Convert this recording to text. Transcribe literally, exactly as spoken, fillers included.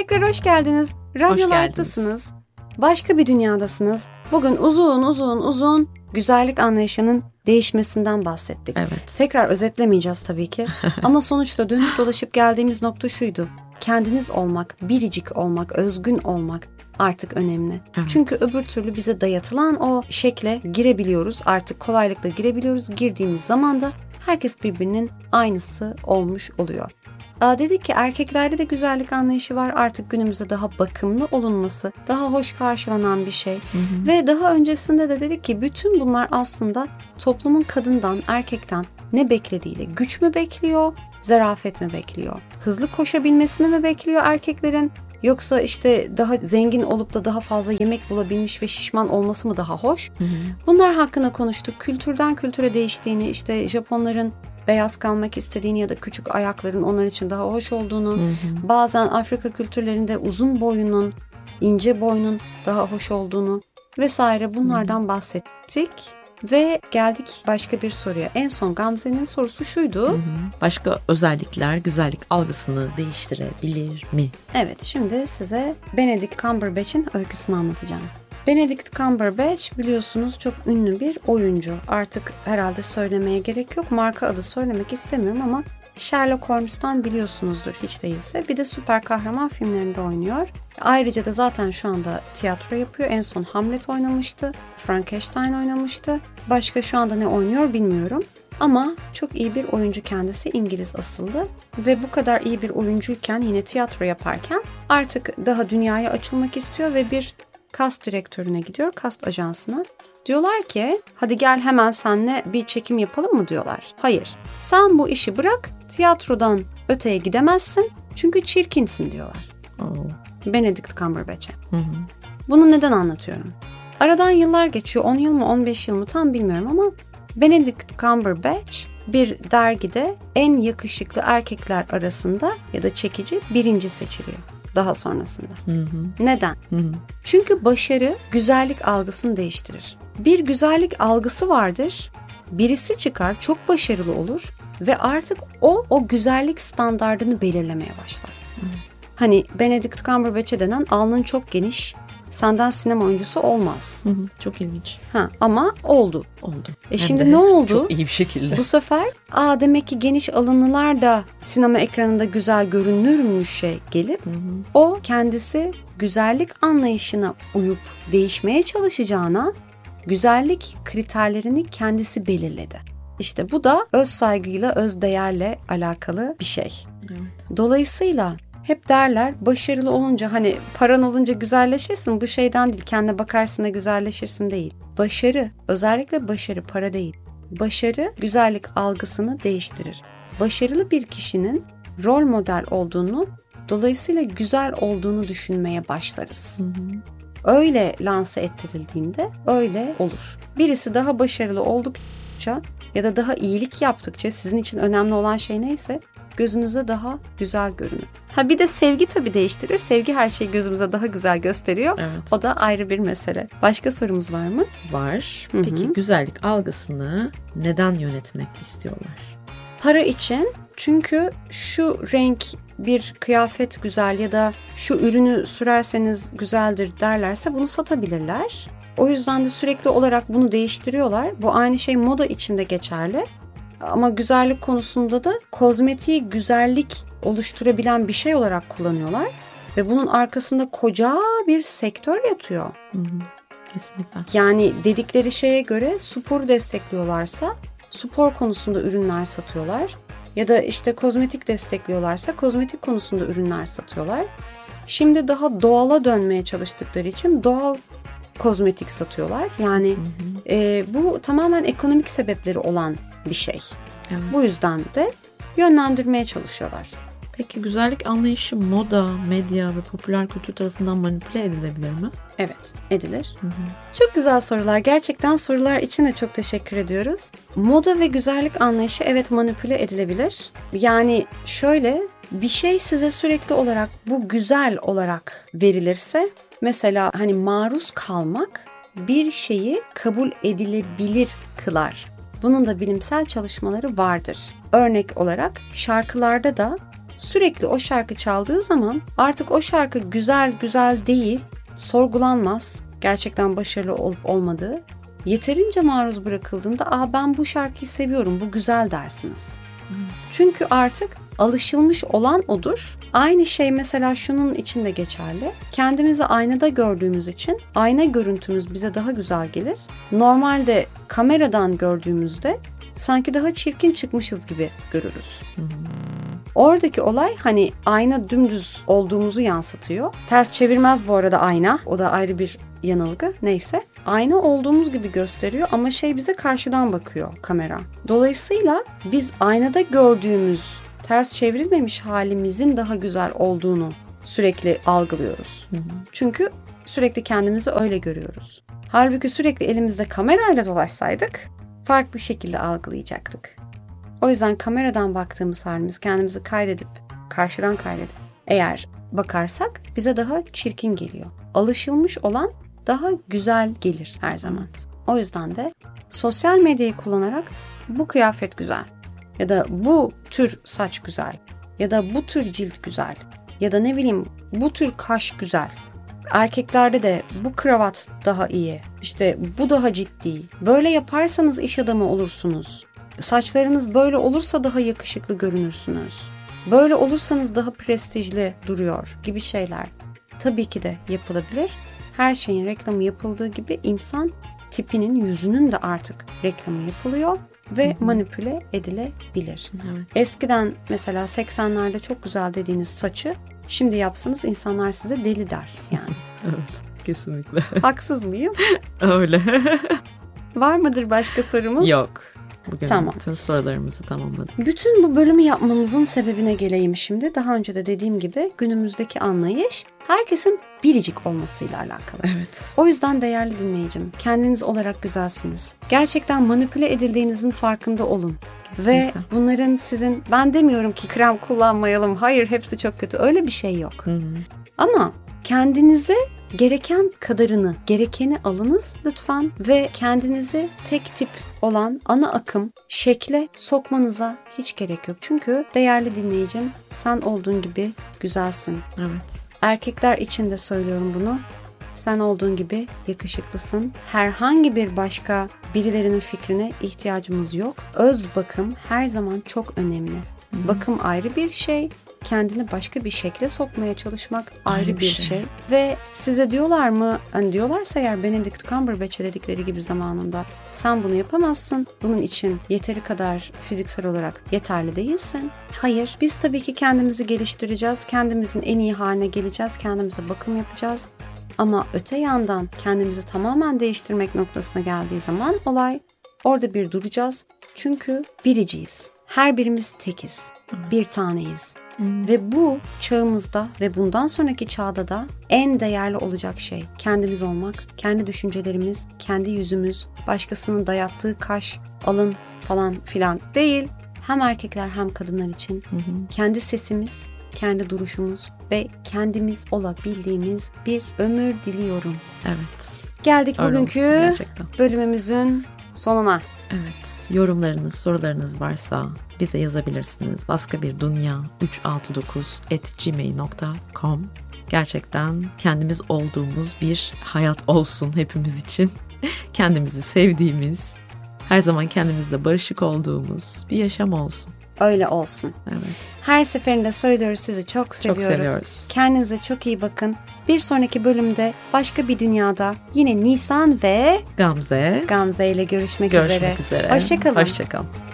Tekrar hoş geldiniz. Radyo Light'tasınız. Başka bir dünyadasınız. Bugün uzun uzun uzun güzellik anlayışının değişmesinden bahsettik. Evet. Tekrar özetlemeyeceğiz tabii ki. Ama sonuçta dönüp dolaşıp geldiğimiz nokta şuydu. Kendiniz olmak, biricik olmak, özgün olmak artık önemli. Evet. Çünkü öbür türlü bize dayatılan o şekle girebiliyoruz. Artık kolaylıkla girebiliyoruz. Girdiğimiz zaman da herkes birbirinin aynısı olmuş oluyor. Aa, dedik ki erkeklerde de güzellik anlayışı var. Artık günümüzde daha bakımlı olunması, daha hoş karşılanan bir şey. Hı hı. Ve daha öncesinde de dedik ki bütün bunlar aslında toplumun kadından, erkekten ne beklediğiyle, güç mü bekliyor, zarafet mi bekliyor? Hızlı koşabilmesini mi bekliyor erkeklerin? Yoksa işte daha zengin olup da daha fazla yemek bulabilmiş ve şişman olması mı daha hoş? Hı hı. Bunlar hakkında konuştuk. Kültürden kültüre değiştiğini, işte Japonların beyaz kalmak istediğini ya da küçük ayakların onlar için daha hoş olduğunu, hı hı. bazen Afrika kültürlerinde uzun boyunun, ince boynun daha hoş olduğunu vesaire bunlardan hı hı. bahsettik. Ve geldik başka bir soruya. En son Gamze'nin sorusu şuydu. Hı hı. Başka özellikler güzellik algısını değiştirebilir mi? Evet, şimdi size Benedict Cumberbatch'in öyküsünü anlatacağım. Benedict Cumberbatch biliyorsunuz çok ünlü bir oyuncu. Artık herhalde söylemeye gerek yok. Marka adı söylemek istemiyorum ama Sherlock Holmes'tan biliyorsunuzdur hiç değilse. Bir de süper kahraman filmlerinde oynuyor. Ayrıca da zaten şu anda tiyatro yapıyor. En son Hamlet oynamıştı. Frankenstein oynamıştı. Başka şu anda ne oynuyor bilmiyorum. Ama çok iyi bir oyuncu kendisi, İngiliz asıllı. Ve bu kadar iyi bir oyuncuyken yine tiyatro yaparken artık daha dünyaya açılmak istiyor ve bir cast direktörüne gidiyor, cast ajansına. Diyorlar ki hadi gel hemen seninle bir çekim yapalım mı diyorlar. Hayır, sen bu işi bırak, tiyatrodan öteye gidemezsin çünkü çirkinsin diyorlar. Oh. Benedict Cumberbatch'e. Hı hı. Bunu neden anlatıyorum? Aradan yıllar geçiyor, on yıl mı on beş yıl mı tam bilmiyorum ama Benedict Cumberbatch bir dergide en yakışıklı erkekler arasında ya da çekici birinci seçiliyor. Daha sonrasında. Hı hı. Neden? Hı hı. Çünkü başarı güzellik algısını değiştirir. Bir güzellik algısı vardır. Birisi çıkar, çok başarılı olur ve artık o o güzellik standardını belirlemeye başlar. Hı. Hani Benedict Cumberbatch'e denen alnın çok geniş, senden sinema oyuncusu olmaz. Hı hı, çok ilginç. Ha, ama oldu. Oldu. E Hem şimdi ne oldu? Çok iyi bir şekilde. Bu sefer aa demek ki geniş alınlılar da sinema ekranında güzel görünürmüşe gelip hı hı. o kendisi güzellik anlayışına uyup değişmeye çalışacağına güzellik kriterlerini kendisi belirledi. İşte bu da öz saygıyla, öz değerle alakalı bir şey. Evet. Dolayısıyla hep derler başarılı olunca hani paran olunca güzelleşirsin, bu şeyden değil, kendine bakarsın da güzelleşirsin değil. Başarı, özellikle başarı para değil. Başarı güzellik algısını değiştirir. Başarılı bir kişinin rol model olduğunu, dolayısıyla güzel olduğunu düşünmeye başlarız. Hı hı. Öyle lanse ettirildiğinde öyle olur. Birisi daha başarılı oldukça ya da daha iyilik yaptıkça sizin için önemli olan şey neyse gözünüze daha güzel görünür. Ha bir de sevgi tabii değiştirir. Sevgi her şeyi gözümüze daha güzel gösteriyor. Evet. O da ayrı bir mesele. Başka sorumuz var mı? Var. Hı-hı. Peki güzellik algısını neden yönetmek istiyorlar? Para için. Çünkü şu renk bir kıyafet güzel ya da şu ürünü sürerseniz güzeldir derlerse bunu satabilirler. O yüzden de sürekli olarak bunu değiştiriyorlar. Bu aynı şey moda için de geçerli. Ama güzellik konusunda da kozmetiği güzellik oluşturabilen bir şey olarak kullanıyorlar. Ve bunun arkasında koca bir sektör yatıyor. Hı hı, kesinlikle. Yani dedikleri şeye göre sporu destekliyorlarsa spor konusunda ürünler satıyorlar. Ya da işte kozmetik destekliyorlarsa kozmetik konusunda ürünler satıyorlar. Şimdi daha doğala dönmeye çalıştıkları için doğal kozmetik satıyorlar. Yani hı hı. E, bu tamamen ekonomik sebepleri olan bir şey. Evet. Bu yüzden de yönlendirmeye çalışıyorlar. Peki güzellik anlayışı moda, medya ve popüler kültür tarafından manipüle edilebilir mi? Evet, edilir. Hı hı. Çok güzel sorular. Gerçekten sorular için de çok teşekkür ediyoruz. Moda ve güzellik anlayışı evet manipüle edilebilir. Yani şöyle bir şey size sürekli olarak bu güzel olarak verilirse, mesela hani maruz kalmak bir şeyi kabul edilebilir kılar. Bunun da bilimsel çalışmaları vardır. Örnek olarak şarkılarda da sürekli o şarkı çaldığı zaman artık o şarkı güzel güzel değil, sorgulanmaz. Gerçekten başarılı olup olmadığı. Yeterince maruz bırakıldığında aa ben bu şarkıyı seviyorum, bu güzel dersiniz. Hmm. Çünkü artık alışılmış olan odur. Aynı şey mesela şunun için de geçerli. Kendimizi aynada gördüğümüz için ayna görüntümüz bize daha güzel gelir. Normalde kameradan gördüğümüzde sanki daha çirkin çıkmışız gibi görürüz. Hmm. Oradaki olay hani ayna dümdüz olduğumuzu yansıtıyor. Ters çevirmez bu arada ayna. O da ayrı bir yanılgı. Neyse. Ayna olduğumuz gibi gösteriyor ama şey bize karşıdan bakıyor kamera. Dolayısıyla biz aynada gördüğümüz ters çevrilmemiş halimizin daha güzel olduğunu sürekli algılıyoruz. Hı hı. Çünkü sürekli kendimizi öyle görüyoruz. Halbuki sürekli elimizde kamerayla dolaşsaydık farklı şekilde algılayacaktık. O yüzden kameradan baktığımız halimiz kendimizi kaydedip, karşıdan kaydedip eğer bakarsak bize daha çirkin geliyor. Alışılmış olan daha güzel gelir her zaman. O yüzden de sosyal medyayı kullanarak bu kıyafet güzel ya da bu tür saç güzel ya da bu tür cilt güzel ya da ne bileyim bu tür kaş güzel. Erkeklerde de bu kravat daha iyi, işte bu daha ciddi. Böyle yaparsanız iş adamı olursunuz. Saçlarınız böyle olursa daha yakışıklı görünürsünüz. Böyle olursanız daha prestijli duruyor gibi şeyler. Tabii ki de yapılabilir. Her şeyin reklamı yapıldığı gibi insan tipinin, yüzünün de artık reklamı yapılıyor ve hı hı. manipüle edilebilir. Evet. Eskiden mesela seksenlerde çok güzel dediğiniz saçı şimdi yapsanız insanlar size deli der yani. Evet, kesinlikle. Haksız mıyım? Öyle. Var mıdır başka sorumuz? Yok. Bugün tamam. bütün sorularımızı tamamladık. Bütün bu bölümü yapmamızın sebebine geleyim şimdi. Daha önce de dediğim gibi günümüzdeki anlayış herkesin biricik olmasıyla alakalı. Evet. O yüzden değerli dinleyicim, kendiniz olarak güzelsiniz. Gerçekten manipüle edildiğinizin farkında olun. Kesinlikle. Ve bunların sizin, ben demiyorum ki krem kullanmayalım, hayır hepsi çok kötü, öyle bir şey yok. Hı hı. Ama kendinize gereken kadarını, gerekeni alınız lütfen ve kendinizi tek tip olan ana akım şekle sokmanıza hiç gerek yok. Çünkü değerli dinleyicim, sen olduğun gibi güzelsin. Evet. Erkekler için de söylüyorum bunu. Sen olduğun gibi yakışıklısın. Herhangi bir başka birilerinin fikrine ihtiyacımız yok. Öz bakım her zaman çok önemli. Hı-hı. Bakım ayrı bir şey. Kendini başka bir şekle sokmaya çalışmak ayrı, ayrı bir, bir şey. şey. Ve size diyorlar mı, hani diyorlarsa eğer Benedict Cumberbatch'e dedikleri gibi zamanında sen bunu yapamazsın. Bunun için yeteri kadar fiziksel olarak yeterli değilsin. Hayır, biz tabii ki kendimizi geliştireceğiz. Kendimizin en iyi haline geleceğiz. Kendimize bakım yapacağız. Ama öte yandan kendimizi tamamen değiştirmek noktasına geldiği zaman olay orada bir duracağız. Çünkü biriciyiz. Her birimiz tekiz. Bir taneyiz. Hmm. Ve bu çağımızda ve bundan sonraki çağda da en değerli olacak şey kendimiz olmak, kendi düşüncelerimiz, kendi yüzümüz, başkasının dayattığı kaş, alın falan filan değil. Hem erkekler hem kadınlar için hı hı. kendi sesimiz, kendi duruşumuz ve kendimiz olabildiğimiz bir ömür diliyorum. Evet. Geldik öyle bugünkü bölümümüzün sonuna. Evet, yorumlarınız, sorularınız varsa bize yazabilirsiniz. Başka bir dünya üç altı dokuz at gmail nokta com. Gerçekten kendimiz olduğumuz bir hayat olsun hepimiz için. Kendimizi sevdiğimiz, her zaman kendimizle barışık olduğumuz bir yaşam olsun. Öyle olsun. Evet. Her seferinde söylüyoruz, sizi çok seviyoruz. Çok seviyoruz. Kendinize çok iyi bakın. Bir sonraki bölümde başka bir dünyada yine Nisan ve Gamze. Gamze ile görüşmek, görüşmek üzere. üzere. Hoşça kalın. Hoşça kalın.